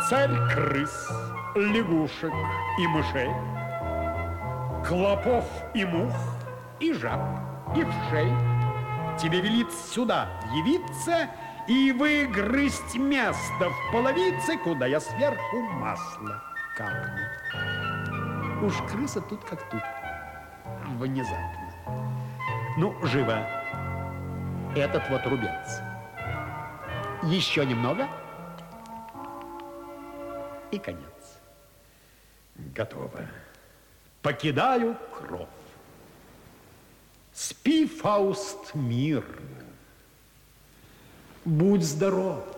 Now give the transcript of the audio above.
Царь крыс, лягушек и мышей, клопов и мух, и жаб, и вшей тебе велит сюда явиться и выгрызть место в половице, куда я сверху масло капну. Уж крыса тут как тут, внезапно. Ну, живо, этот вот рубец. Еще немного. И конец. Готово. Покидаю кров. Спи, Фауст, мирно. Будь здоров.